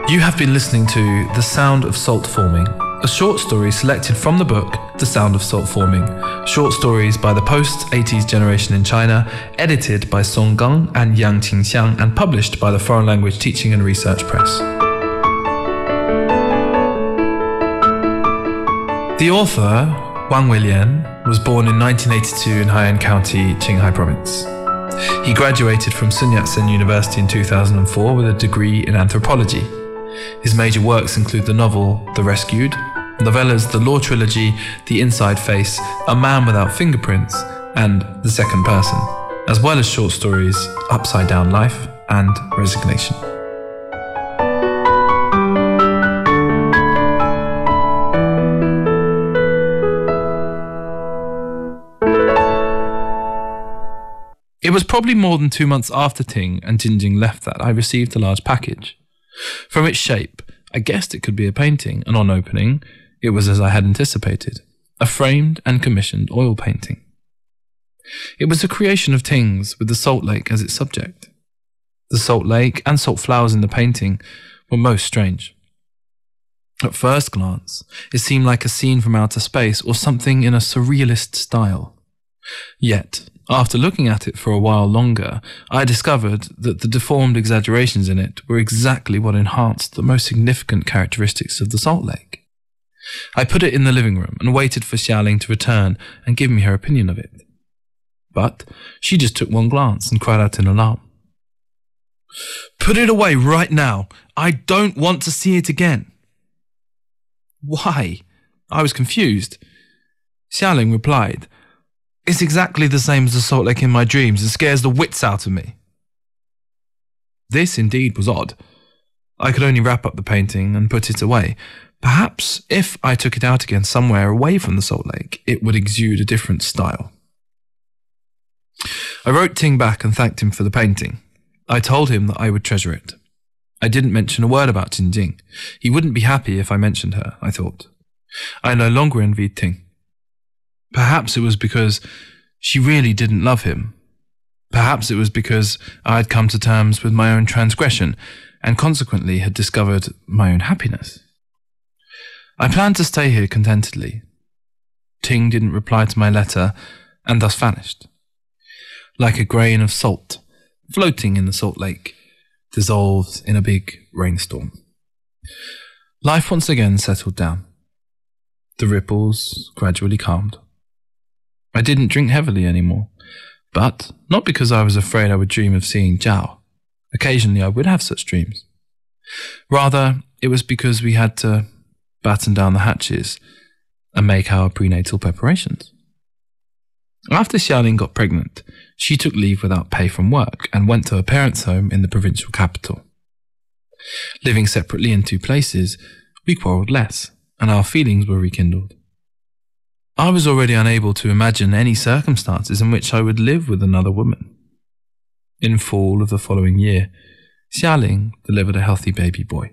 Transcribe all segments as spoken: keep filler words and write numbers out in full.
You have been listening to The Sound of Salt Forming, a short story selected from the book The Sound of Salt Forming, short stories by the post-eighties generation in China, edited by Song Gang and Yang Qingxiang and published by the Foreign Language Teaching and Research Press. The author, Wang Weilian, was born in nineteen eighty-two in Haiyan County, Qinghai Province. He graduated from Sun Yat-sen University in two thousand four with a degree in anthropology. His major works include the novel The Rescued, novellas The Law Trilogy, The Inside Face, A Man Without Fingerprints, and The Second Person, as well as short stories Upside Down Life and Resignation. It was probably more than two months after Ting and Jinjing left that I received a large package. From its shape, I guessed it could be a painting, and on opening, it was as I had anticipated, a framed and commissioned oil painting. It was a creation of Ting's with the Salt Lake as its subject. The Salt Lake and salt flowers in the painting were most strange. At first glance, it seemed like a scene from outer space or something in a surrealist style. Yet, after looking at it for a while longer, I discovered that the deformed exaggerations in it were exactly what enhanced the most significant characteristics of the Salt Lake. I put it in the living room and waited for Xiaoling to return and give me her opinion of it. But she just took one glance and cried out in alarm. "Put it away right now! I don't want to see it again!" "Why?" I was confused. Xiaoling replied, "It's exactly the same as the Salt Lake in my dreams and scares the wits out of me." This indeed was odd. I could only wrap up the painting and put it away. Perhaps if I took it out again somewhere away from the Salt Lake, it would exude a different style. I wrote Ting back and thanked him for the painting. I told him that I would treasure it. I didn't mention a word about Jinjing. He wouldn't be happy if I mentioned her, I thought. I no longer envied Ting. Perhaps it was because she really didn't love him. Perhaps it was because I had come to terms with my own transgression and consequently had discovered my own happiness. I planned to stay here contentedly. Ting didn't reply to my letter and thus vanished. Like a grain of salt floating in the Salt Lake, dissolved in a big rainstorm. Life once again settled down. The ripples gradually calmed. I didn't drink heavily anymore, but not because I was afraid I would dream of seeing Zhao. Occasionally I would have such dreams. Rather, it was because we had to batten down the hatches and make our prenatal preparations. After Xiaoling got pregnant, she took leave without pay from work and went to her parents' home in the provincial capital. Living separately in two places, we quarrelled less, and our feelings were rekindled. I was already unable to imagine any circumstances in which I would live with another woman. In fall of the following year, Xiaoling delivered a healthy baby boy.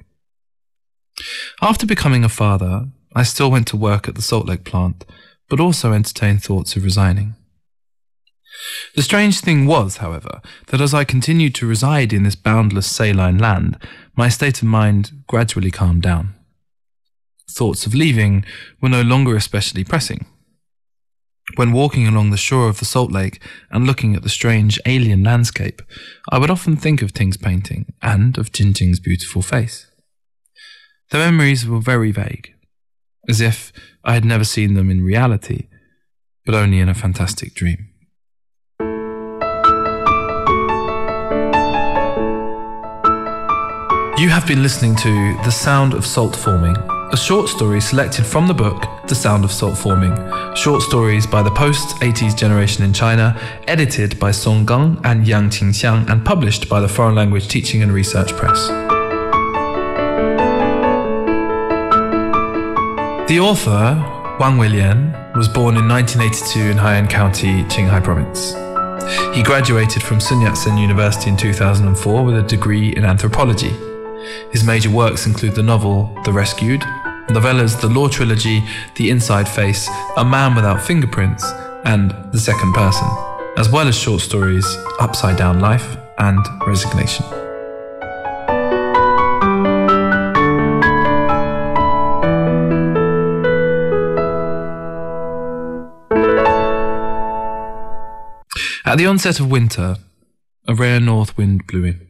After becoming a father, I still went to work at the Salt Lake plant, but also entertained thoughts of resigning. The strange thing was, however, that as I continued to reside in this boundless saline land, my state of mind gradually calmed down. Thoughts of leaving were no longer especially pressing. When walking along the shore of the Salt Lake and looking at the strange alien landscape, I would often think of Ting's painting and of Jinjing's beautiful face. The memories were very vague, as if I had never seen them in reality, but only in a fantastic dream. You have been listening to The Sound of Salt Forming, a short story selected from the book The Sound of Salt Forming, short stories by the post-eighties generation in China, edited by Song Gang and Yang Qingxiang and published by the Foreign Language Teaching and Research Press. The author, Wang Weilian, was born in nineteen eighty-two in Haiyan County, Qinghai Province. He graduated from Sun Yat-sen University in two thousand four with a degree in anthropology. His major works include the novel The Rescued, novellas The Law Trilogy, The Inside Face, A Man Without Fingerprints, and The Second Person, as well as short stories Upside Down Life and Resignation. At the onset of winter, a rare north wind blew in.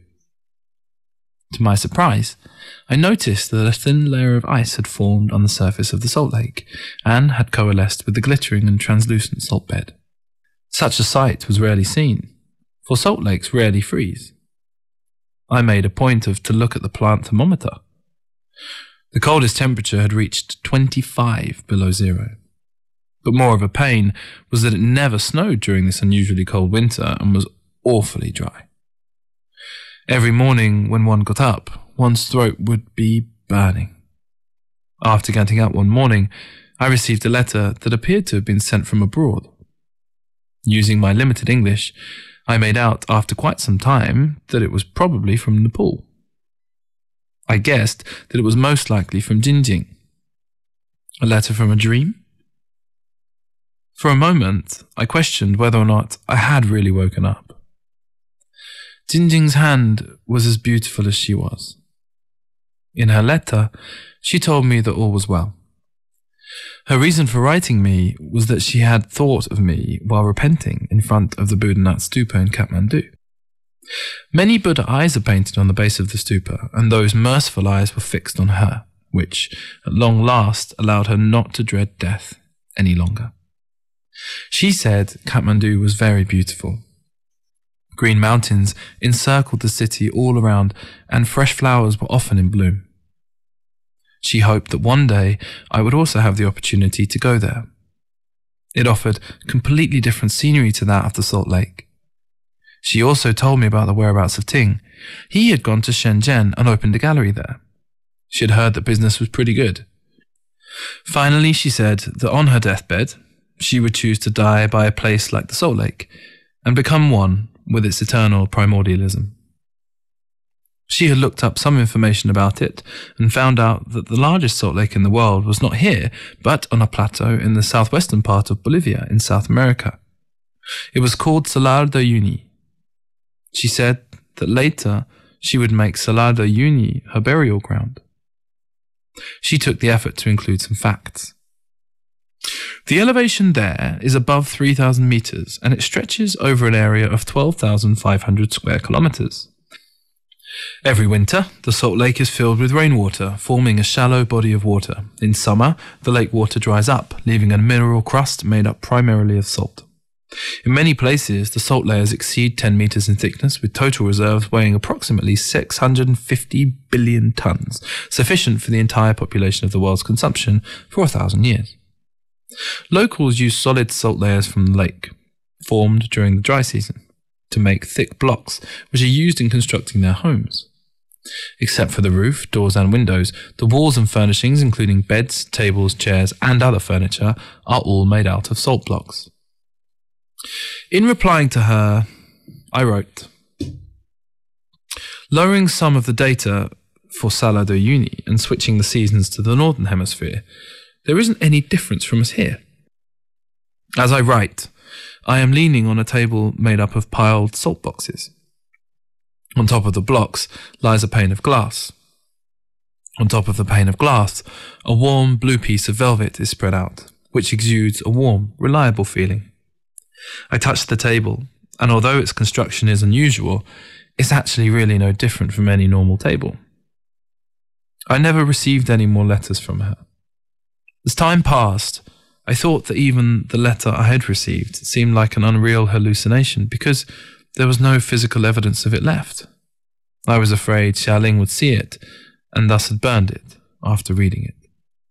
To my surprise, I noticed that a thin layer of ice had formed on the surface of the salt lake and had coalesced with the glittering and translucent salt bed. Such a sight was rarely seen, for salt lakes rarely freeze. I made a point of to look at the plant thermometer. The coldest temperature had reached twenty-five below zero. But more of a pain was that it never snowed during this unusually cold winter and was awfully dry. Every morning when one got up, one's throat would be burning. After getting up one morning, I received a letter that appeared to have been sent from abroad. Using my limited English, I made out after quite some time that it was probably from Nepal. I guessed that it was most likely from Jinjing. A letter from a dream? For a moment, I questioned whether or not I had really woken up. Jinjing's hand was as beautiful as she was. In her letter, she told me that all was well. Her reason for writing me was that she had thought of me while repenting in front of the Buddhanath Stupa in Kathmandu. Many Buddha eyes are painted on the base of the stupa, and those merciful eyes were fixed on her, which, at long last, allowed her not to dread death any longer. She said Kathmandu was very beautiful. Green mountains encircled the city all around, and fresh flowers were often in bloom. She hoped that one day I would also have the opportunity to go there. It offered completely different scenery to that of the Salt Lake. She also told me about the whereabouts of Ting. He had gone to Shenzhen and opened a gallery there. She had heard that business was pretty good. Finally, she said that on her deathbed, she would choose to die by a place like the Salt Lake and become one with its eternal primordialism. She had looked up some information about it and found out that the largest salt lake in the world was not here, but on a plateau in the southwestern part of Bolivia in South America. It was called Salar de Uyuni. She said that later she would make Salar de Uyuni her burial ground. She took the effort to include some facts. The elevation there is above three thousand meters, and it stretches over an area of twelve thousand five hundred square kilometers. Every winter, the Salt Lake is filled with rainwater, forming a shallow body of water. In summer, the lake water dries up, leaving a mineral crust made up primarily of salt. In many places, the salt layers exceed ten meters in thickness, with total reserves weighing approximately six hundred fifty billion tons, sufficient for the entire population of the world's consumption for a thousand years. Locals use solid salt layers from the lake, formed during the dry season, to make thick blocks which are used in constructing their homes. Except for the roof, doors and windows, the walls and furnishings, including beds, tables, chairs and other furniture, are all made out of salt blocks. In replying to her, I wrote, lowering some of the data for Salar de Uyuni and switching the seasons to the northern hemisphere, there isn't any difference from us here. As I write, I am leaning on a table made up of piled salt boxes. On top of the blocks lies a pane of glass. On top of the pane of glass, a warm blue piece of velvet is spread out, which exudes a warm, reliable feeling. I touch the table, and although its construction is unusual, it's actually really no different from any normal table. I never received any more letters from her. As time passed, I thought that even the letter I had received seemed like an unreal hallucination because there was no physical evidence of it left. I was afraid Xiaoling would see it and thus had burned it after reading it.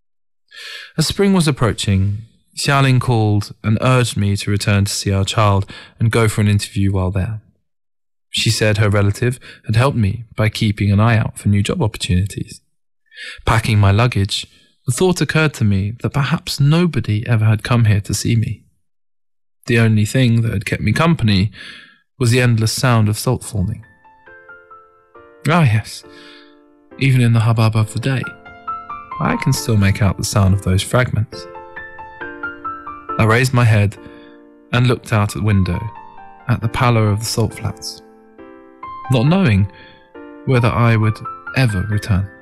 As spring was approaching, Xiaoling called and urged me to return to see our child and go for an interview while there. She said her relative had helped me by keeping an eye out for new job opportunities. Packing my luggage, the thought occurred to me that perhaps nobody ever had come here to see me. The only thing that had kept me company was the endless sound of salt falling. Ah yes, even in the hubbub of the day, I can still make out the sound of those fragments. I raised my head and looked out the window at the pallor of the salt flats, not knowing whether I would ever return.